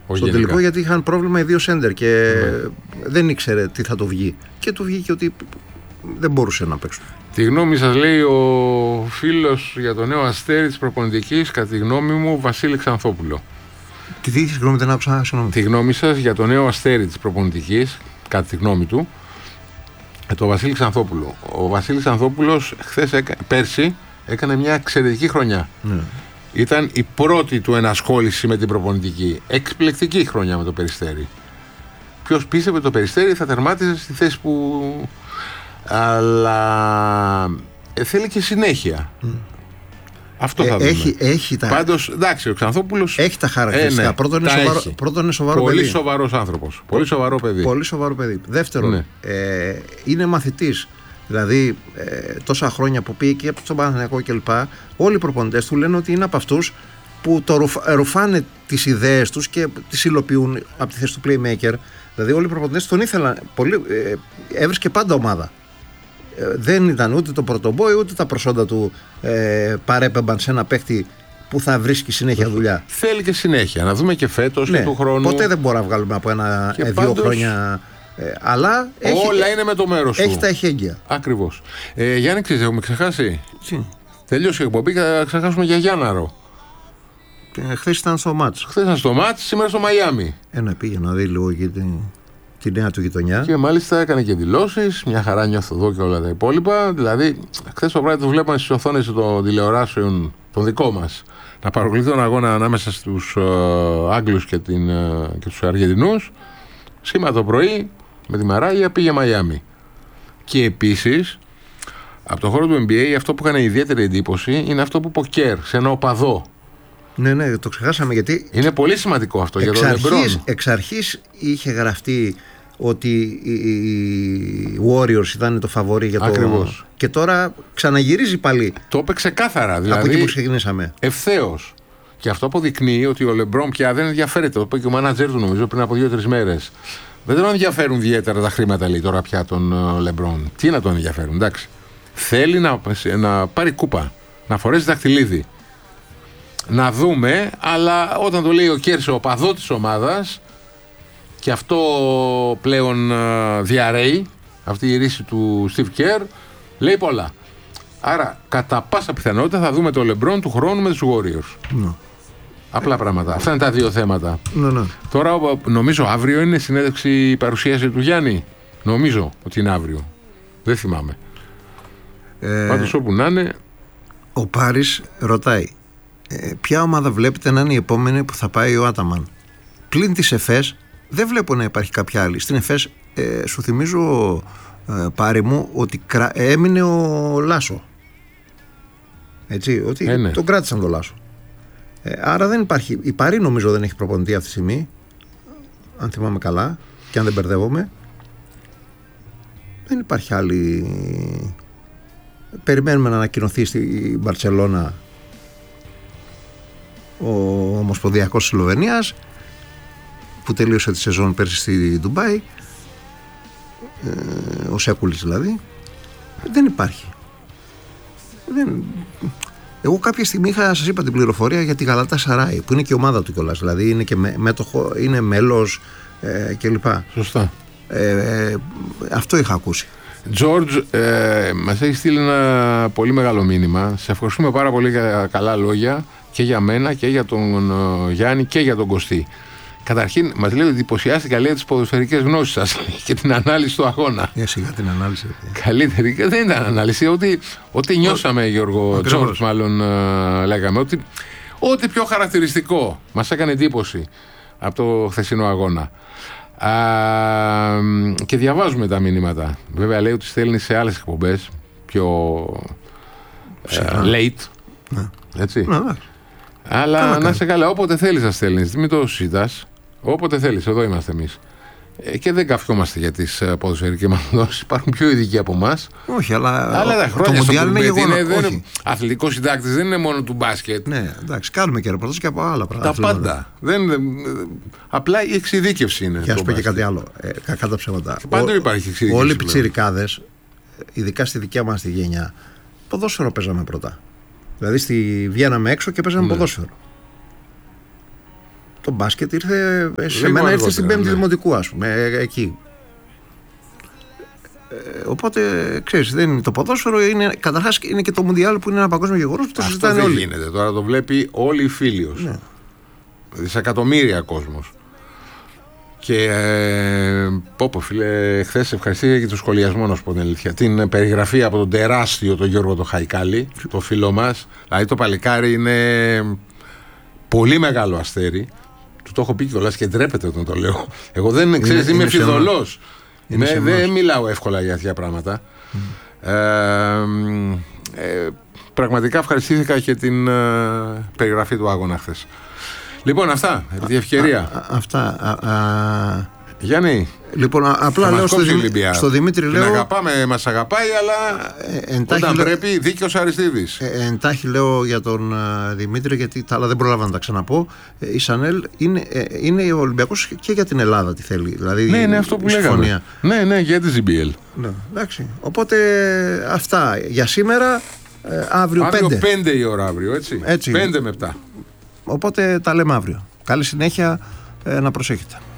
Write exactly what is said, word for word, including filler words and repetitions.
στο τελικό, γιατί είχαν πρόβλημα οι δύο σέντερ και mm. δεν ήξερε τι θα το βγει. Και του βγήκε ότι δεν μπορούσε να παίξουν. Τη γνώμη σας, λέει ο φίλος για το νέο αστέρι της προπονητικής, κατά τη γνώμη μου, Βασίλη Ξανθόπουλο. Τι τι γνώμη, δεν άκουσα, συγγνώμη. Τη γνώμη σας για το νέο αστέρι της προπονητικής, κατά τη γνώμη του, το Βασίλη Ξανθόπουλο. Ο Βασίλης Ξανθόπουλος χθες, έκα, πέρσι έκανε μια εξαιρετική χρονιά. Mm. Ήταν η πρώτη του ενασχόληση με την προπονητική. Εκπληκτική χρονιά με το Περιστέρι. Ποιος πίστευε ότι το Περιστέρι θα τερμάτιζε στη θέση που... Αλλά ε, θέλει και συνέχεια. Mm. Αυτό θα ε, δούμε. Έχει, έχει τα... Πάντως, εντάξει, ο Ξανθόπουλος έχει τα χαρακτηριστικά. Ε, ναι, πρώτον, είναι σοβαρο... πρώτον είναι σοβαρό πολύ παιδί. Πολύ σοβαρός άνθρωπος. Πολύ σοβαρό παιδί. Πολύ σοβαρό παιδί. Δεύτερον, ναι. ε, είναι μαθητής. Δηλαδή, ε, τόσα χρόνια που πήγε και στον Παναθηναϊκό κλπ. Όλοι οι προπονητές του λένε ότι είναι από αυτούς που το ρουφ, ρουφάνε τις ιδέες τους και τις υλοποιούν από τη θέση του playmaker. Δηλαδή, όλοι οι προπονητές τον ήθελαν. Πολύ, ε, έβρισκε πάντα ομάδα. Ε, δεν ήταν ούτε το πρωτομπόι ούτε τα προσόντα του ε, παρέπεμπαν σε ένα παίχτη που θα βρίσκει συνέχεια δουλειά. Θέλει και συνέχεια. Να δούμε και φέτος ναι, και του χρόνου. Ποτέ δεν μπορούμε να βγάλουμε από ένα ε, δύο πάντως... χρόνια. Ε, αλλά έχει, όλα είναι με το μέρος του. Έχει τα εχέγγυα. Ακριβώς. Ε, Γιάννη, ξέρεις, έχουμε ξεχάσει. Τι? Τελείωσε η εκπομπή και θα ξεχάσουμε για Γιάνναρο. Ε, χθες ήταν στο μάτς. Χθες ήταν στο μάτς, σήμερα στο Μαϊάμι. Ένα πήγε να δει λίγο και τη, τη νέα του γειτονιά. Και μάλιστα έκανε και δηλώσεις. Μια χαρά νιώθω εδώ και όλα τα υπόλοιπα. Δηλαδή, χθες το βράδυ το βλέπαμε στις οθόνες των τηλεοράσεων των δικών μας να παρακολουθεί τον αγώνα ανάμεσα στους uh, Άγγλους και, την, uh, και τους Αργεντινούς. Σήμερα το πρωί με τη Μαράγια πήγε Μαϊάμι. Και επίσης, από το χώρο του N B A, αυτό που έκανε ιδιαίτερη εντύπωση είναι αυτό που είπε ο Κέρ σε ένα οπαδό. Ναι, ναι, το ξεχάσαμε γιατί. Είναι πολύ σημαντικό αυτό εξ για τον αρχής, LeBron. Εξ αρχής είχε γραφτεί ότι οι Warriors ήταν το φαβορί για το. Ακριβώς. Και τώρα ξαναγυρίζει πάλι. Το είπε ξεκάθαρα. Δηλαδή, από εκεί που ξεκινήσαμε. Ευθέως. Και αυτό αποδεικνύει ότι ο LeBron πια δεν ενδιαφέρεται. Το είπε και ο μάνατζερ του, νομίζω, πριν από δύο-τρεις μέρες. Δεν τον ενδιαφέρουν ιδιαίτερα τα χρήματα, λέει τώρα πια τον LeBron. Τι να τον ενδιαφέρουν, εντάξει. Θέλει να, να πάρει κούπα, να φορέσει δαχτυλίδι. Να δούμε, αλλά όταν το λέει ο Κέρσο, ο παδό της ομάδας, και αυτό πλέον uh, διαρρέει, αυτή η ρίση του Steve Kerr, λέει πολλά. Άρα, κατά πάσα πιθανότητα θα δούμε το LeBron του χρόνου με τους Warriors. No. Απλά πράγματα. Αυτά είναι τα δύο θέματα. No, no. Τώρα, νομίζω αύριο είναι συνέντευξη, η παρουσίαση του Γιάννη. Νομίζω ότι είναι αύριο. Δεν θυμάμαι. Ε, Πάντως όπου να είναι. Ο Πάρης ρωτάει, ε, ποια ομάδα βλέπετε να είναι η επόμενη που θα πάει ο Άταμαν? Πλην της ΕΦΕΣ δεν βλέπω να υπάρχει κάποια άλλη. Στην ΕΦΕΣ ε, σου θυμίζω, ε, Πάρη μου, ότι κρα... έμεινε ο Λάσο. Έτσι, ότι ε, ναι. τον κράτησαν τον Λάσο. Ε, άρα δεν υπάρχει. Η Πάρη νομίζω δεν έχει προπονητή αυτή τη στιγμή, αν θυμάμαι καλά και αν δεν μπερδεύομαι. Δεν υπάρχει άλλη. Περιμένουμε να ανακοινωθεί στη Μπαρτσελώνα ο Ομοσπονδιακός της Σλοβενίας, που τελείωσε τη σεζόν πέρσι στη Ντουμπάι, ε, ο Σέκουλης δηλαδή. Δεν υπάρχει. Δεν... Εγώ κάποια στιγμή είχα, σας είπα, την πληροφορία για τη Γαλατασαράι, που είναι και η ομάδα του κιόλας, δηλαδή είναι και με, μέτοχο, είναι μέλος ε, κλπ. Σωστά. Ε, ε, αυτό είχα ακούσει. George, ε, μας έχει στείλει ένα πολύ μεγάλο μήνυμα. Σε ευχαριστούμε πάρα πολύ για καλά λόγια και για μένα και για τον ε, Γιάννη και για τον Κωστή. Καταρχήν, μας λέει ότι εντυπωσιάστηκα, λέει, τις ποδοσφαιρικές γνώσεις σας και την ανάλυση του αγώνα. Για σιγά την ανάλυση. Καλύτερη. Δεν ήταν ανάλυση. Ό,τι, ό,τι νιώσαμε, Γιώργο, George, μάλλον ε, λέγαμε. Ότι, ό,τι πιο χαρακτηριστικό μας έκανε εντύπωση από το χθεσινό αγώνα. Α, και διαβάζουμε τα μηνύματα. Βέβαια λέει ότι στέλνει σε άλλες εκπομπές πιο ε, late. Ναι. Έτσι. Ναι, ναι. Αλλά Καλά, να είσαι καλά, όποτε θέλεις να στέλνεις, μην το συζητάς. Όποτε θέλεις, εδώ είμαστε εμείς. Ε, και δεν καυκόμαστε για τις uh, ποδοσφαιρικές μας γνώσεις. Υπάρχουν πιο ειδικοί από εμάς. Όχι, αλλά, αλλά τα χρόνια το Μουντιάλ είναι γεγονός. Αθλητικός συντάκτης δεν είναι μόνο του μπάσκετ. Ναι, εντάξει, κάνουμε και ρεπορτάζ και από άλλα πράγματα. Τα πάντα. Δεν, απλά η εξειδίκευση είναι. Και ας πω και κάτι άλλο. Ε, κακά τα ψέματα. Πάντου υπάρχει εξειδίκευση. Όλοι οι πιτσιρικάδες, ειδικά στη δικιά μας τη γενιά, ποδόσφαιρο παίζαμε πρώτα. Δηλαδή στη... βγαίναμε έξω και παίζαμε ναι. ποδόσφαιρο. Το μπάσκετ ήρθε, σε μένα ήρθε στην πέμπτη ναι. δημοτικού, ας πούμε, εκεί. Ε, οπότε, ξέρεις, δεν είναι το ποδόσφαιρο, είναι, καταρχάς είναι και το Μουντιάλ που είναι ένα παγκόσμιο γεγονός που το συζητάνε όλοι. Αυτό δεν γίνεται, τώρα το βλέπει όλη η Φίλιος. Ναι. Δισεκατομμύρια κόσμος. Και ε, πω πω φίλε, χθες ευχαριστήθηκα για το σχολιασμό, να σου πω την αλήθεια. Την περιγραφή από τον τεράστιο τον Γιώργο το Χαϊκάλη, το φίλο μας. Δηλαδή το παλικάρι είναι πολύ μεγάλο αστέρι. Του το έχω πει κιόλας και ντρέπεται όταν το λέω. Εγώ δεν ξέρεις, είμαι, είμαι φιδωλός. Δεν μιλάω εύκολα για τέτοια πράγματα. Mm. Ε, ε, πραγματικά ευχαριστήθηκα και την ε, περιγραφή του άγωνα χθες. Λοιπόν, αυτά, επί τη ευκαιρία. Α, α, αυτά. Α, α... Γιάννη, λοιπόν, α, απλά λέω στο, στο Δημήτρη λέω... Την αγαπάμε, μας αγαπάει, αλλά ε, εντάχει, όταν λέω, πρέπει δίκαιος Αριστίδης. Ε, εντάχει λέω για τον uh, Δημήτρη, γιατί τα άλλα δεν προλάβα να τα ξαναπώ. Ε, η Σανέλ είναι, ε, είναι ο Ολυμπιακός και για την Ελλάδα τι θέλει. Δηλαδή, ναι, είναι αυτό που λέγαμε. Ναι, ναι, για τη ζι μπι ελ. Ναι, εντάξει. Οπότε αυτά για σήμερα. Ε, αύριο, αύριο πέντε. πέντε η ώρα αύριο, έτσι. έτσι. πέντε με επτά. Οπότε τα λέμε αύριο. Καλή συνέχεια, ε, να προσέχετε.